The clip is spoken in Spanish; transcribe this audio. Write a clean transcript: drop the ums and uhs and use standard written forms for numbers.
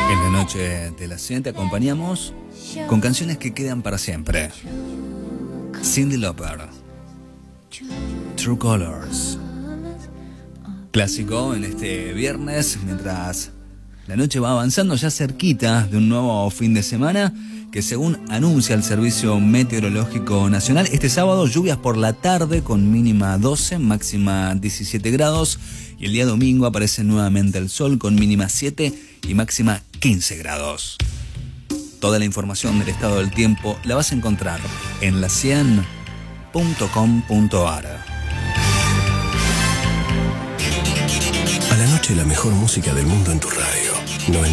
En la noche de la cena te acompañamos con canciones que quedan para siempre. Cyndi Lauper, True Colors. Clásico en este viernes, mientras la noche va avanzando ya cerquita de un nuevo fin de semana que, según anuncia el Servicio Meteorológico Nacional, este sábado lluvias por la tarde con mínima 12, máxima 17 grados, y el día domingo aparece nuevamente el sol con mínima 7 y máxima 15 grados. Toda la información del estado del tiempo la vas a encontrar en la100.com.ar. A la noche, la mejor música del mundo en tu radio.